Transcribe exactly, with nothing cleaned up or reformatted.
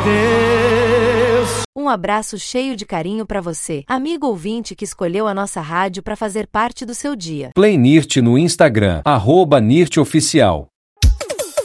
Deus. Um abraço cheio de carinho para você, amigo ouvinte que escolheu a nossa rádio para fazer parte do seu dia. Play Nirt no Instagram, arroba Nirt Oficial.